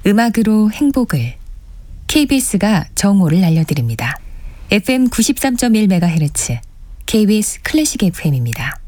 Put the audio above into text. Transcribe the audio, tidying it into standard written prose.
음악으로 행복을. KBS가 정오를 알려드립니다. FM 93.1MHz KBS 클래식 FM입니다.